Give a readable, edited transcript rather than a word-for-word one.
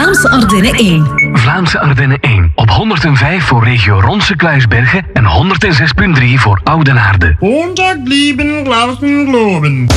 Vlaamse Ardennen 1. Vlaamse Ardennen 1 op 105 voor regio Ronse-Kluisbergen en 106.3 voor Oudenaarde. Montag blieben Glauben globen.